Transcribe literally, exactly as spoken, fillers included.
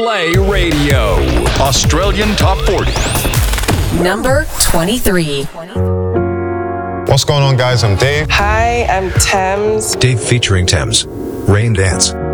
Play Radio. Australian Top forty. Number twenty-three. What's going on, guys? I'm Dave. Hi, I'm Thames. Dave featuring Thames. Rain Dance.